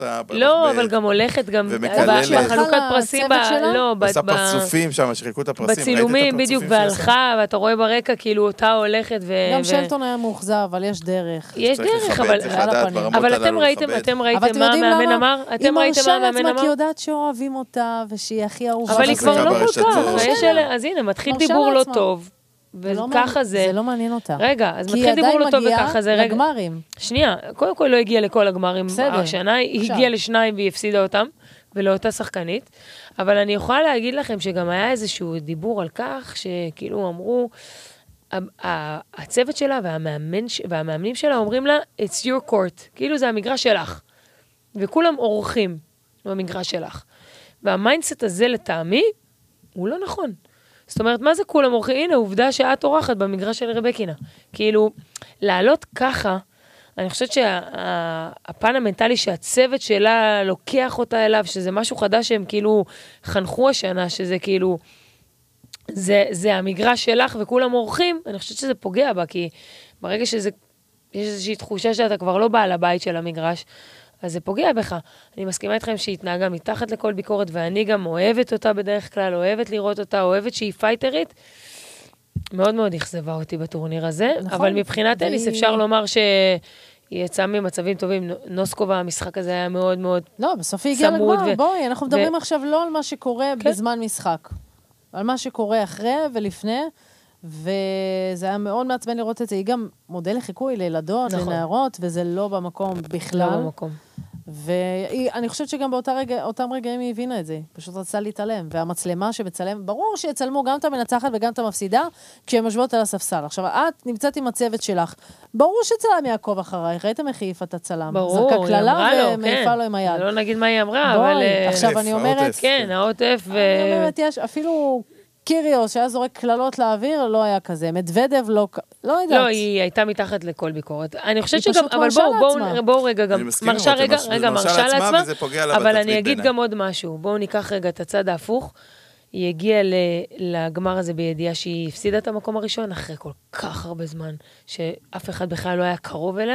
לא, אבל גם הולכת, גם בחלוקת פרסים, לא, עשה פרצופים שם, שחילקו את הפרסים. בצילומים, בדיוק, והלכה, ואתה רואה ברקע, כאילו, אותה הולכת, גם שלטון היה מאוכזב, אבל יש דרך. יש דרך, אבל אתם ראיתם מה המאמן אמר? היא מרשה לעצמה, כי יודעת שאוהבים אותה, ושהיא הכי אהובה. אבל היא כבר לא כל כך, אז הנה, מתחיל דיבור לא טוב. וככה זה... זה לא מעניין אותה. רגע, אז מתחיל דיבור לא טוב וככה זה... כי היא עדיין מגיעה לגמרים. שנייה, קודם כל לא הגיעה לכל הגמרים השנה, היא הגיעה לשניים והיא הפסידה אותם, ולאותה שחקנית, אבל אני יכולה להגיד לכם שגם היה איזשהו דיבור על כך, שכאילו אמרו, הצוות שלה והמאמנים שלה אומרים לה, it's your court, כאילו זה המגרש שלך, וכולם אורחים במגרש שלך. והמיינדסט הזה לטעמי, הוא לא נכון. זאת אומרת, מה זה כולם אורחים? הנה, עובדה שאת אורחת במגרש של רבקינה. כאילו, לעלות ככה, אני חושבת שהפן המנטלי שהצוות שלה לוקח אותה אליו, שזה משהו חדש שהם כאילו חנכו השנה, שזה כאילו, זה המגרש שלך וכולם אורחים, אני חושבת שזה פוגע בה, כי ברגע יש איזושהי תחושה שאתה כבר לא בעל הבית של המגרש, אז זה פוגע בך. אני מסכימה איתכם שהיא התנהגה מתחת לכל ביקורת, ואני גם אוהבת אותה בדרך כלל, אוהבת לראות אותה, אוהבת שהיא פייטרית. מאוד מאוד אכזבה אותי בטורניר הזה, נכון, אבל מבחינת טניס אפשר לומר שהיא יצאה ממצבים טובים. נוסקובה, המשחק הזה היה מאוד מאוד צמוד. לא, בסוף היא הגיעה לגמר, בואי, אנחנו מדברים עכשיו לא על מה שקורה בזמן משחק, על מה שקורה אחרי ולפני, וזה היה מאוד מעצבן לראות את זה. היא גם מודל לחיקוי לילדות, לנערות, וזה לא במקום בכלל. לא במקום. ואני חושבת שגם באותם רגעים היא הבינה את זה. פשוט רצתה להתעלם. והמצלמה שבצלם, ברור שיצלמו גם את המנצחת וגם את המפסידה, כשהן יושבות על הספסל. עכשיו, את נמצאת עם הצוות שלך. ברור שצלם יעקוב אחרייך. ראיתם איך העיפה את הצלם. ברור, זרקה כללה ומעיפה לו עם היד. לא נגיד מה היא אמרה, אבל... עכשיו אני אומרת... כן, העוטף ו... אני אומרת, יש אפילו... קיריוס, שהיה זורק כללות לאוויר, לא היה כזה. מדוודב, לא יודעת. לא, היא הייתה מתחת לכל ביקורת. אני חושבת שגם, אבל בואו רגע, גם מרשה לעצמה, אבל אני אגיד גם עוד משהו. בואו ניקח רגע את הצד ההפוך. היא הגיעה לגמר הזה בידיעה שהיא הפסידה את המקום הראשון, אחרי כל כך הרבה זמן, שאף אחד בכלל לא היה קרוב אליה.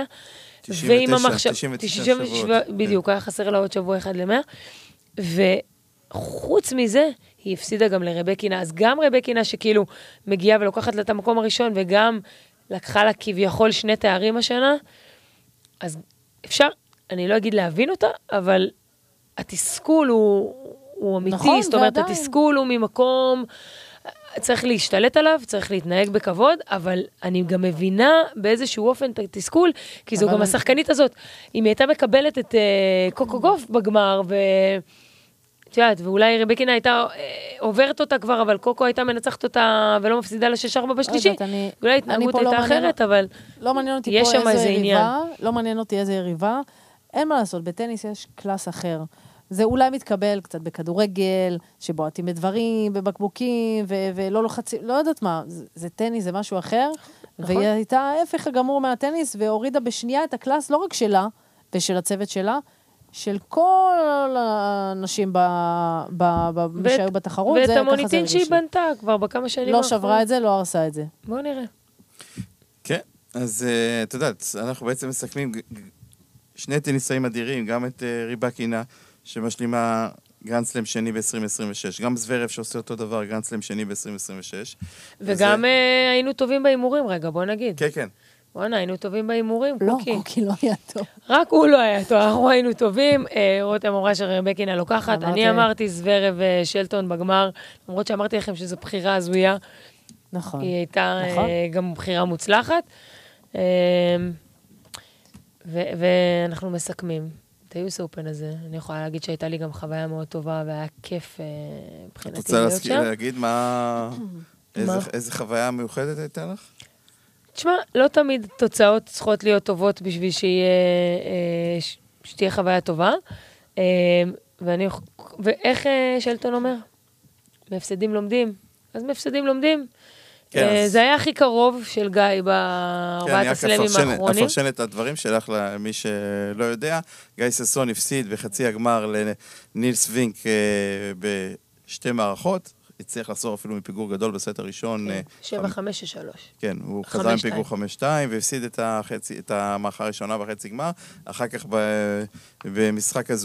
99 שבועות. בדיוק, היה חסר לה עוד שבוע אחד ל100. וחוץ מזה, היא הפסידה גם לרבקינה, אז גם רבקינה שכאילו מגיעה ולוקחת לה את המקום הראשון, וגם לקחה לה כביכול 2 תארים השנה, אז אפשר, אני לא אגיד להבין אותה, אבל התסכול הוא אמיתי, נכון, זאת אומרת, התסכול הוא ממקום, צריך להשתלט עליו, צריך להתנהג בכבוד, אבל אני גם מבינה באיזשהו אופן את התסכול, כי זו גם השחקנית הזאת, אם היא הייתה מקבלת את קוקו גוף בגמר, ואולי רבקינה הייתה עוברת אותה כבר, אבל קוקו הייתה מנצחת אותה ולא מפסידה ל6-4 בשלישי. אולי התנהגות הייתה אחרת, אבל יש שם איזה עניין. לא מעניין אותי איזה יריבה. אין מה לעשות, בטניס יש קלאס אחר. זה אולי מתקבל קצת בכדורגל, שבועטים בדברים, בבקבוקים, ולא לוחצים, לא יודעת מה. זה טניס, זה משהו אחר. והיא הייתה ההפך הגמור מהטניס, והורידה בשנייה את הקלאס, לא רק שלה, ושל הצוות שלה, של כל האנשים שהיו בתחרות. ואת המוניטין שהיא בנתה כבר בכמה שנים. לא שברה את זה, לא הרסה את זה. בואו נראה. כן, אז את יודעת, אנחנו בעצם מסכמים 2 טניסאים אדירים, גם את רבקינה, שמשלימה גרנד-סלאם שני ב-2026, גם זוורב שעושה אותו דבר, גרנד-סלאם שני ב-2026. וגם היינו טובים באימורים, רגע, בוא נגיד. כן, כן. בוא'נה, היינו טובים באימורים, קוקי. לא, קוקי לא היה טוב. רק הוא לא היה טוב, אנחנו היינו טובים. רותם אמרה שרבקינה לוקחת. אני אמרתי זוורב ושלטון בגמר, למרות שאמרתי לכם שזו בחירה הזויה. נכון. היא הייתה גם בחירה מוצלחת. ואנחנו מסכמים. את היוס אופן הזה. אני יכולה להגיד שהייתה לי גם חוויה מאוד טובה, והיה כיף מבחינתי להיות שם. את רוצה להגיד איזה חוויה מיוחדת הייתה לך? תשמע, לא תמיד תוצאות צריכות להיות טובות בשביל שתהיה חוויה טובה. ואיך שלטון אומר? מפסדים לומדים. אז מפסדים לומדים. זה היה הכי קרוב של גיא בארבעת הסלמים האחרונים. אני אפרשן את הדברים שלך למי שלא יודע. גיא ססון הפסיד בחצי הגמר לנילס וינק בשתי מערכות. הצליח לחזור אפילו מפיגור גדול בסט הראשון. 7-5-3. כן, הוא חזר עם פיגור 5-2, והפסיד את המערכה הראשונה בחצי גמר. אחר כך במשחק הזה